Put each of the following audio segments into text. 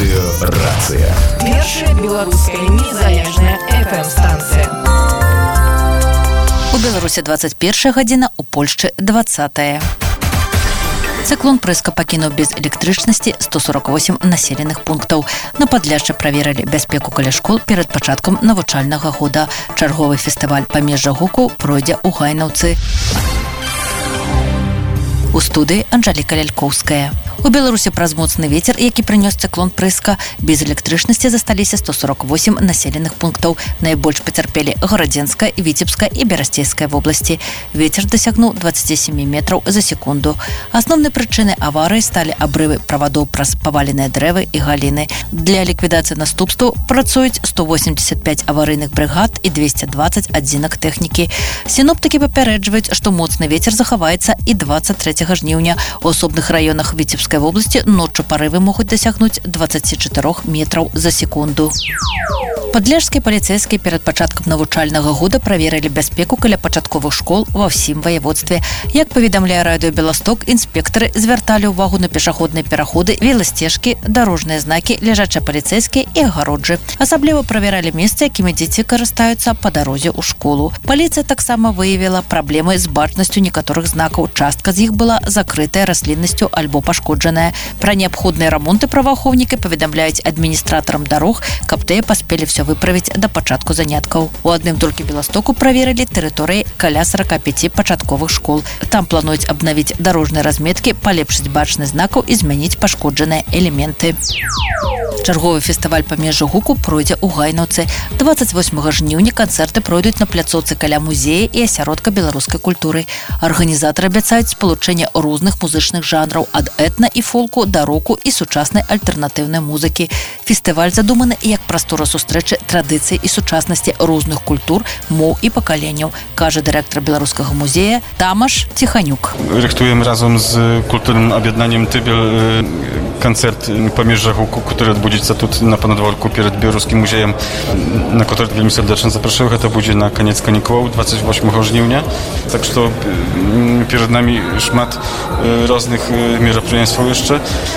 Радыёрацыя. Першая беларуская незалежная FM-станцыя. У Беларусі 21 гадзіна, у Польшчы 20. Цыклон Прыска пакінуў без электрычнасці 148 населеных пунктаў. На Падляшчы праверылі бяспеку каля школ перад пачаткам навучальнага года. Чарговы фестываль памежжа гуку пройдзе ў Гайнаўцы. У студыі Анжаліка Лялькоўская. У Беларусі праз моцны вецер, які прынёс цыклон Прыска, без электрычнасці засталіся 148 населеных пунктаў. Найбольш пацярпелі Гарадзенская, Віцебская і Берасцейская вобласці. Вецер дасягнуў 27 метраў за секунду. Асноўнай прычынай аварыі сталі абрывы правадоў праз паваленыя дрэвы і галіны. Для ліквідацыі наступстваў працуюць 185 аварыйных брыгад і 220 адзінак тэхнікі. Сіноптыкі папярэджваюць, што моцны вецер захаваецца і 23 жніўня. У асобных раёнах Віцебскай вобласці ноччу парывы могуць дасягнуць 24 метраў за секунду. Падляшскія паліцэйскія перад пачаткам навучальнага года праверылі бяспеку каля пачатковых школ ва ўсім ваяводстве. Як паведамляе радыё Беласток, інспектары звярталі ўвагу на пешаходныя пераходы, веласцежкі, дарожныя знакі, ляжачыя паліцэйскія і агароджы. Асабліва правяралі месцы, якімі дзеці карыстаюцца па дарозе ў школу. Паліцыя таксама выявіла праблемы з бачнасцю некаторых знакаў. Частка з іх была закрытая расліннасцю альбо пашкоджаная. Пра неабходныя рамонты праваахоўнікі паведамляюць адміністратарам дарог, каб тыя паспелі ўсё выправіць да пачатку заняткаў. У адным толькі Беластоку праверылі тэрыторыі каля 45 пачатковых школ. Там плануюць абнавіць дарожныя разметкі, палепшыць бачнасць знакаў і змяніць пашкоджаныя элементы. Чарговы фестываль памежжа гуку пройдзе ў Гайнаўцы. 28 жніўня канцэрты пройдуць на пляцоўцы каля музея і асяродка беларускай культуры. Арганізатары абяцаюць спалучэнне розных музычных жанраў ад этна і фолку да року і сучаснай альтэрнатыўнай музыкі. Фестываль задуманы як прастора сустрэчы традыцый і сучаснасці розных культур, моў і пакаленняў, кажа дырэктар беларускага музея Тамаш Ціханюк. Рыхтуем разом з культурным аб'яднаннем Тыбел канцэрт памежжа гуку, który odbędzie тут на понадворку перед Белорусским музеем, на который вельми сердечно запрошую. Это будет на конец каникул 28 жнивня. Так что перед нами шмат разных мероприятий jeszcze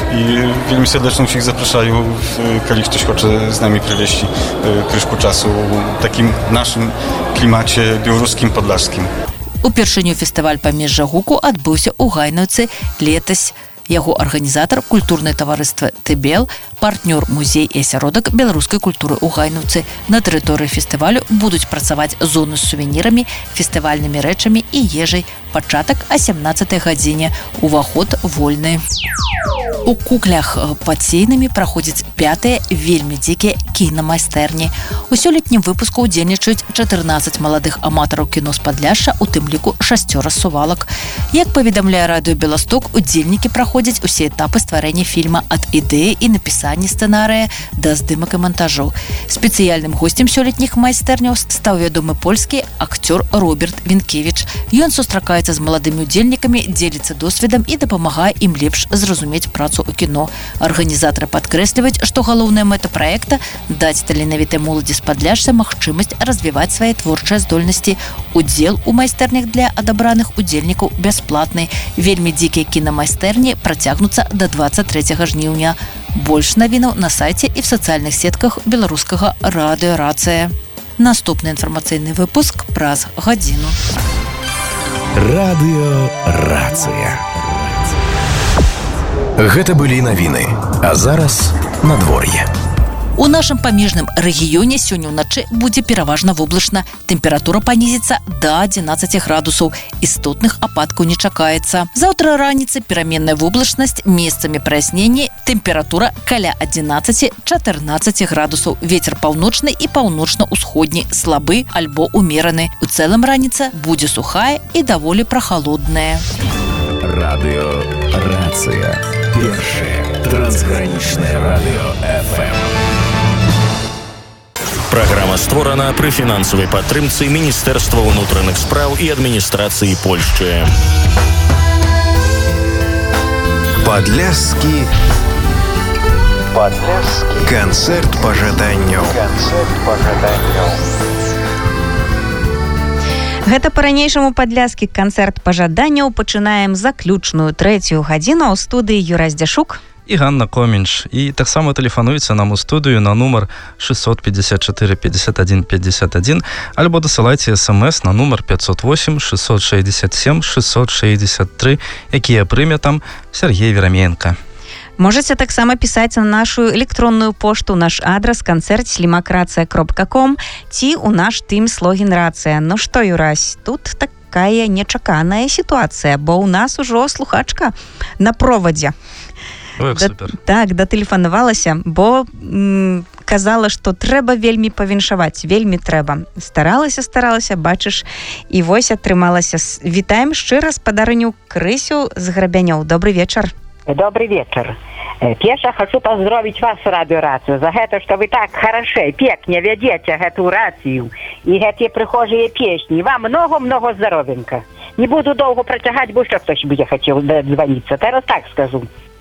i вельми сердечно всех запрошаю, коли ktoś хоче z nami провести крышку часу в таким нашим климате белорусским подляшским. Упершыню фестываль памежжа гуку адбыўся ў Гайнаўцы летась. Яго арганізатар культурнае таварыства Тыбел, партнёр музей і асяродак беларускай культуры ў Гайнаўцы. На тэрыторыі фестывалю будуць працаваць зоны з сувенірамі, фестывальнымі рэчамі і ежай. Пачатак о 17 гадзіне. Уваход вольны. У куклях пад сейнамі праходзяць 5-е вельмі дзікія кінамайстэрні. У сёлетнім выпуску ўдзельнічаюць 14 маладых аматараў кіно з Падляшша, у тым ліку 6 сувалак. Як паведамляе радыё Беласток, удзельнікі праходзяць усе этапы стварэння фільма ад ідэі і напісання сцэнарыя да здымак і монтажу. Спецыяльным госцем сёлетніх майстэрняў стаў вядомы польскі акцёр Роберт Вінкевіч. Ён сустракаецца з маладымі удзельнікамі, дзеліцца досведам і дапамагае ім лепш зразумець працу ў кіно. Арганізатары падкрэсліваюць, што галоўная мэта праекта – даць таленавітай моладзі з Падляшша магчымасць развіваць свае творчыя здольнасці. Удзел у майстэрнях для адабраных удзельнікаў бясплатны. Вельмі дзікія кінамайстэрні працягнуцца да 23 жніўня. Больш навінаў на сайце і в сацыяльных сетках беларускага радыёрацыя. Наступны інфармацыйны выпуск праз гадзіну. Радыёрацыя. Гэта былі навіны, а зараз надвор'е. У нашым памежным рэгіёне сёння ўначы будзе пераважна воблачна. Тэмпература панізіцца да 11 градусаў. Істотных ападкаў не чакаецца. Заўтра раніцай пераменная воблачнасць, месцамі праясненне, тэмпература каля 11-14 градусаў. Вецер паўночны і паўночна-ўсходні, слабы альбо умераны. У цэлым раніца будзе сухая і даволі прахалодная. Радыёрацыя. Першае трансгранічнае радыё FM. Праграма створана пры фінансавай падтрымцы Міністэрства ўнутраных спраў і адміністрацыі Польшчы. Падляшскі канцэрт пажаданняў. Гэта па-ранейшаму падляшскі канцэрт пажаданняў. Пачынаем заключную 3-ю гадзіну. У студыі Юрай Здзяшук і Ганна Комінч. І таксама тэлефануйце нам у студыю на нумар 654 51 51 альбо дасылайце смс на нумар 508 667 663, якія прыме там Сергей Вераменко. Можете таксама пісаць на нашу электронную пошту, наш адрас канцэрт@слімакрацыя.ком ці ў наш Teams логін рацыя. Ну што, Юрась, тут такая нечаканая сітуацыя, бо ў нас ужо слухачка на провадзе. Ой, супер. Так, датэлефанавалася, бо казала, што трэба вельмі павіншаваць, вельмі трэба. Старалася, бачыш, і вось атрымалася. Вітаем шчыра спадарыню Крысю з Грабянёў. Добрый вечар. Добрый вечер. Перше хочу поздравить вас, радиорацию, за это, что вы так хорошо, пекне ведете эту рацию и эти прихожие песни. Вам много-много здоровенька. Не буду долго протягать, бо что кто-то будет хотел дозвониться. Teraz так скажу.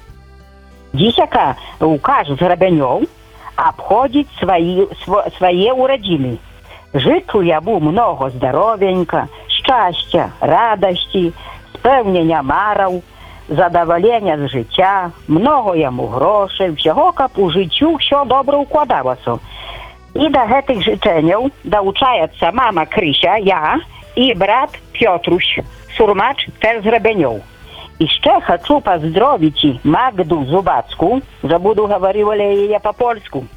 Десяка указ з Грабянёў обходит свои уродины. Житлу я бу много здоровенька, счастья, радости, спевнення мараў, задоволення з життя, много йому грошей, всього, каб у життю все добре укладалося. І до гэтых жычэнняў долучаецца мама Крыся, я і брат Пётрусь, сурмач з Грабянёў. І ще хочу поздравить Магду Зубацку, вже буду говорила її по-польську,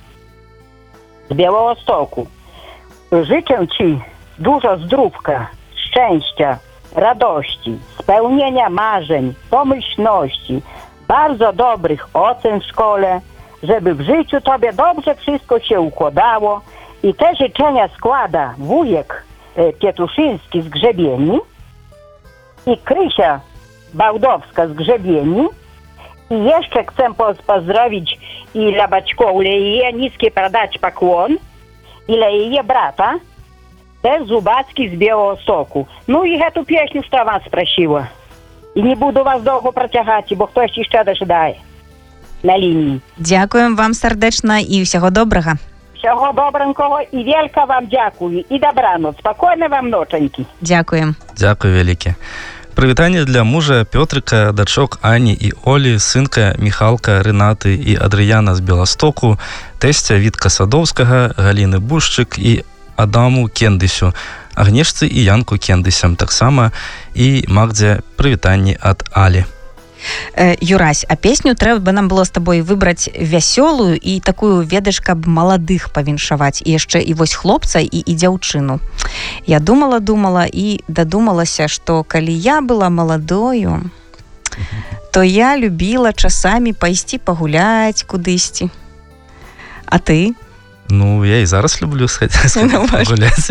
з Білостоку. Życzę ci dużo zdrówka, szczęścia, radości, spełnienia marzeń, pomyślności, bardzo dobrych ocen w szkole, żeby w życiu tobie dobrze wszystko się układało. I te życzenia składa wujek Pietuszyński z Grzebieni i Krysia Bałdowska z Grzebieni. I jeszcze chcę pozdrowić i dla baćków jej niski pradać pokłon, ile jej brata, też Zubacki z Białostoku. No i эту песню, что вас спросила. И не буду вас долго протягать, бо хтось ще дожидає на лінії. Дякуємо вам сердечно і всього доброго. Всього добренького і велька вам дякую. І добраноc. Спокійної вам ноченьки. Дякуємо. Дякую вялікі. Прывітанне для мужа Пётрыка, дачок Ані і Олі, сынка Міхалка, Рэнаты і Адрыяна з Беластоку, тэсця Вітка Садоўскага, Галіны Бушчык і Адаму Кендысю, Агнешцы і Янку Кендысям таксама, і Магдзе прывітанні ад Алі. Юрась, а песню трэба нам было з табой выбраць вясёлую і такую, ведаш, каб маладых павіншаваць, і яшчэ і вось хлопца і дзяўчыну. Я думала і дадумалася, што калі я была маладою, то я любіла часамі пайсці пагуляць кудысьці. А ты? Ну, я і зараз люблю сходить пагуляць.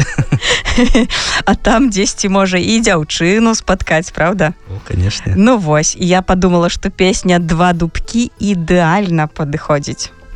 А там дзесьці можа і дзяўчыну спаткаць, правда? О, конечно. Ну вось, я подумала, што песня «Два дубкі» ідэальна падыходзіць.